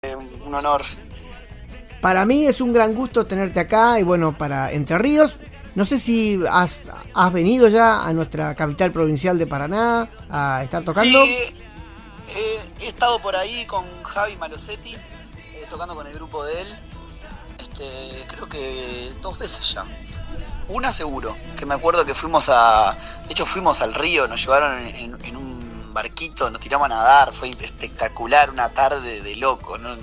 Un honor. Para mí es un gran gusto tenerte acá y bueno, para Entre Ríos. No sé si has venido ya a nuestra capital provincial de Paraná a estar tocando. Sí, he estado por ahí con Javi Malosetti, tocando con el grupo de él. Creo que 2 veces ya. Una seguro, que me acuerdo que fuimos al río, nos llevaron en un barquito, nos tiramos a nadar, fue espectacular, una tarde de loco, no.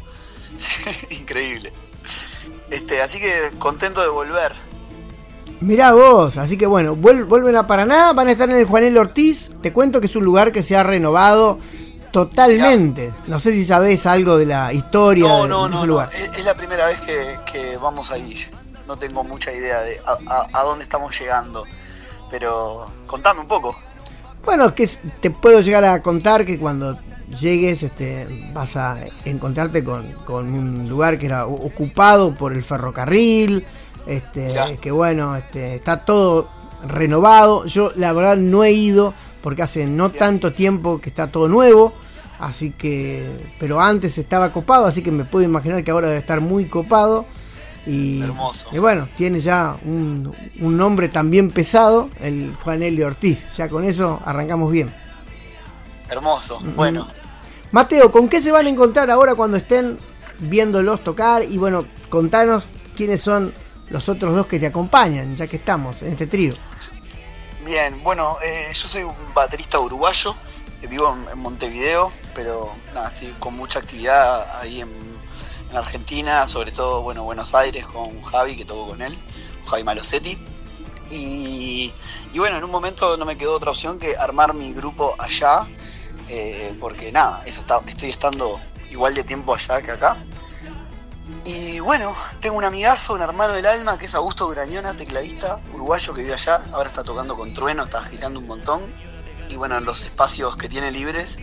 Increíble. Así que contento de volver. Mirá vos, así que bueno, vuelven a Paraná, van a estar en el Juan L. Ortiz. Te cuento que es un lugar que se ha renovado totalmente. Mirá. No sé si sabés algo de la historia de ese lugar. Es la primera vez que vamos a ir. No tengo mucha idea de a dónde estamos llegando. Pero contame un poco. Bueno, que te puedo llegar a contar que cuando llegues vas a encontrarte con un lugar que era ocupado por el ferrocarril. Que bueno, está todo renovado. Yo la verdad no he ido porque hace no tanto tiempo que está todo nuevo, así que, pero antes estaba copado, así que me puedo imaginar que ahora debe estar muy copado. Hermoso. Y bueno, tiene ya un nombre también pesado, el Juan L. Ortiz. Ya con eso arrancamos bien. Hermoso, bueno. Mateo, ¿con qué se van a encontrar ahora cuando estén viéndolos tocar? Y bueno, contanos quiénes son los otros 2 que te acompañan, ya que estamos en este trío. Bien, bueno, yo soy un baterista uruguayo, vivo en Montevideo, pero nada, estoy con mucha actividad ahí en Argentina, sobre todo, bueno, Buenos Aires con Javi, que toco con él, Javi Malosetti. Y bueno, en un momento no me quedó otra opción que armar mi grupo allá, porque nada, estoy estando igual de tiempo allá que acá. Y bueno, tengo un amigazo, un hermano del alma, que es Augusto Durañona, tecladista uruguayo que vive allá. Ahora está tocando con Trueno, está girando un montón. Y bueno, en los espacios que tiene libres,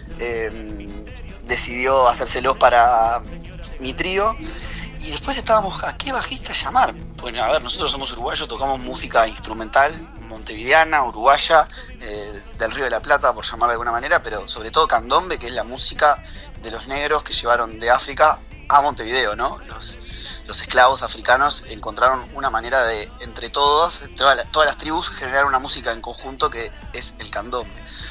decidió hacérselos para mi trío. Y después estábamos, ¿a qué bajista llamar? Bueno, a ver, nosotros somos uruguayos, tocamos música instrumental, montevideana, uruguaya, del Río de la Plata, por llamarla de alguna manera, pero sobre todo candombe, que es la música de los negros que llevaron de África a Montevideo, ¿no? Los esclavos africanos encontraron una manera de, entre todas las tribus, generar una música en conjunto que es el candombe.